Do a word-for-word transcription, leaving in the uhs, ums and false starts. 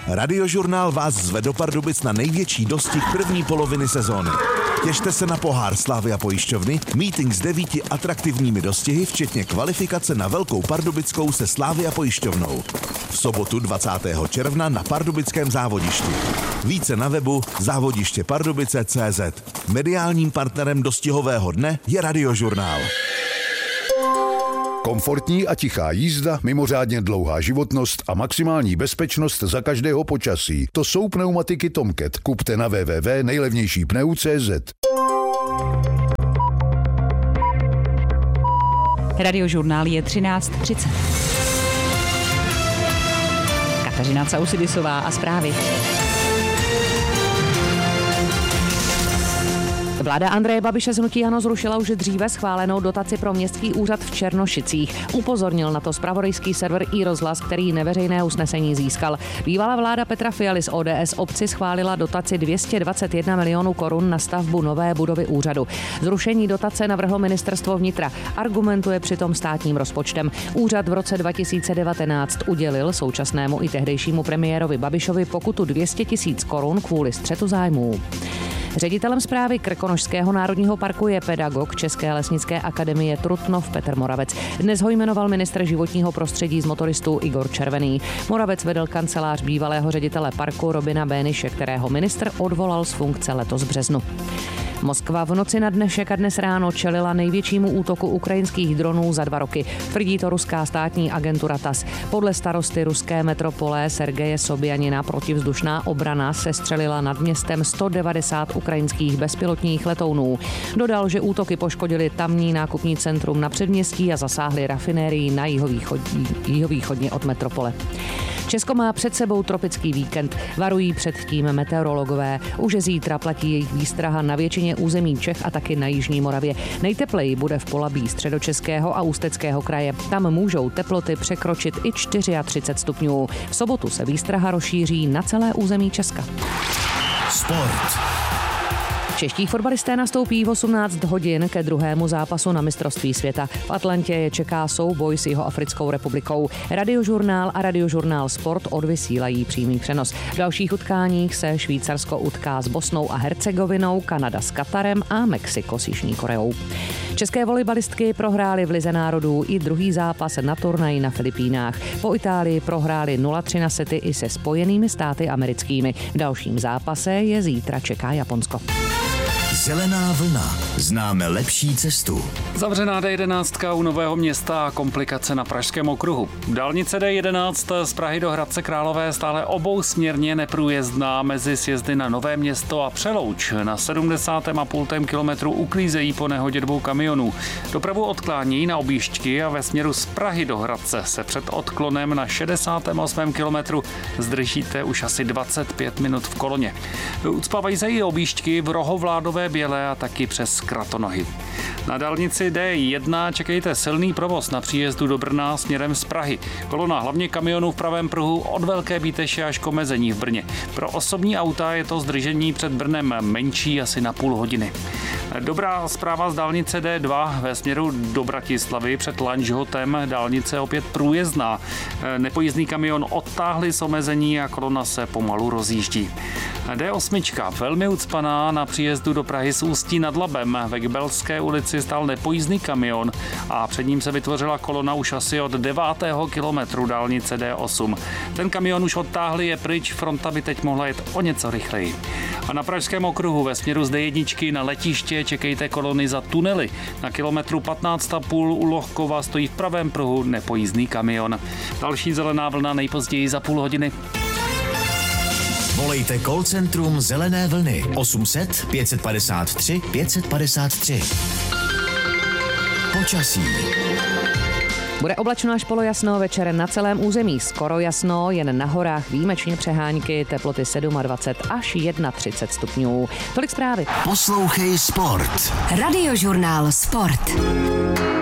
Radiožurnál vás zve do Pardubic na největší dostih první poloviny sezóny. Těšte se na pohár Slavia pojišťovny, meeting s devíti atraktivními dostihy, včetně kvalifikace na Velkou Pardubickou se Slavia pojišťovnou. V sobotu dvacátého června na pardubickém závodišti. Více na webu závodiště pardubice tečka cé zet. Mediálním partnerem dostihového dne je Radiožurnál. Komfortní a tichá jízda, mimořádně dlouhá životnost a maximální bezpečnost za každého počasí. To jsou pneumatiky Tomcat. Kupte na w w w tečka nejlevnější pneu tečka cé zet. Radiožurnál je třináct třicet. Kateřina Causidisová a zprávy. Vláda Andreje Babiše z hnutí ANO zrušila už dříve schválenou dotaci pro městský úřad v Černošicích. Upozornil na to zpravodajský server iRozhlas, který neveřejné usnesení získal. Bývalá vláda Petra Fialy z O D S obci schválila dotaci dvě stě dvacet jedna milionů korun na stavbu nové budovy úřadu. Zrušení dotace navrhlo ministerstvo vnitra. Argumentuje přitom státním rozpočtem. Úřad v roce dva tisíce devatenáct udělil současnému i tehdejšímu premiérovi Babišovi pokutu dvě stě tisíc korun kvůli střetu zájmů. Ředitelem správy Krkonošského národního parku je pedagog České lesnické akademie Trutnov Petr Moravec. Dnes ho jmenoval ministr životního prostředí z motoristů Igor Červený. Moravec vedl kancelář bývalého ředitele parku Robina Béniše, kterého ministr odvolal z funkce letos v březnu. Moskva v noci na dnešek a dnes ráno čelila největšímu útoku ukrajinských dronů za dva roky. Tvrdí to ruská státní agentura T A S. Podle starosty ruské metropole Sergeje Sobjanina protivzdušná obrana sestřelila nad městem sto devadesát ukrajinských bezpilotních letounů. Dodal, že útoky poškodily tamní nákupní centrum na předměstí a zasáhly rafinérii na jihovýchodně od metropole. Česko má před sebou tropický víkend. Varují před tím meteorologové. Už zítra platí jejich výstraha na většině území Čech a taky na jižní Moravě. Nejtepleji bude v Polabí Středočeského a Ústeckého kraje. Tam můžou teploty překročit i třicet čtyři stupňů. V sobotu se výstraha rozšíří na celé území Česka. Sport. Čeští fotbalisté nastoupí v osmnáct hodin ke druhému zápasu na mistrovství světa. V Atlantě je čeká souboj s Jihoafrickou republikou. Radiožurnál a Radiožurnál Sport odvysílají přímý přenos. V dalších utkáních se Švýcarsko utká s Bosnou a Hercegovinou, Kanada s Katarem a Mexiko s Jižní Koreou. České volejbalistky prohrály v Lize národů i druhý zápas na turnaji na Filipínách. Po Itálii prohrály nula tři na sety i se Spojenými státy americkými. V dalším zápase je zítra čeká Japonsko. Zelená vlna. Známe lepší cestu. Zavřená D jedenáct u Nového Města a komplikace na Pražském okruhu. Dálnice D jedenáct z Prahy do Hradce Králové stále obousměrně neprůjezdná mezi sjezdy na Nové Město a Přelouč. Na sedmdesátém a půl kilometru uklízejí po nehodě dvou kamionů. Dopravu odklání na objížďky a ve směru z Prahy do Hradce se před odklonem na šedesátém osmém kilometru zdržíte už asi dvacet pět minut v koloně. Ucpávají se i objížďky v Rohovládové Bělé a taky přes Kratonohy. Na dálnici D jedna čekejte silný provoz na příjezdu do Brna směrem z Prahy. Kolona hlavně kamionů v pravém pruhu od Velké Bíteše až k omezení v Brně. Pro osobní auta je to zdržení před Brnem menší asi na půl hodiny. Dobrá zpráva z dálnice D dva ve směru do Bratislavy před Lanžhotem. Dálnice opět průjezdná. Nepojízdný kamion odtáhli z omezení a kolona se pomalu rozjíždí. D osm velmi ucpaná na příjezdu do Prahy z Ústí nad Labem. Ve Kbelské ulici stál nepojízdný kamion a před ním se vytvořila kolona už asi od devátého kilometru dálnice D osm. Ten kamion už odtáhli, je pryč, fronta by teď mohla jet o něco rychleji. A na Pražském okruhu ve směru z D jedna na letiště čekejte kolony za tunely. Na kilometru patnáct a půl u Lohkova stojí v pravém pruhu nepojízdný kamion. Další zelená vlna nejpozději za půl hodiny. Volejte call centrum Zelené vlny osm set pět padesát tři pět padesát tři. Počasí. Bude oblačno až polojasno, večer na celém území skoro jasno, jen na horách výjimečně přehánky, teploty dvacet sedm až třicet jedna stupňů. Tolik zprávy. Poslouchej Sport. Radiožurnál Sport.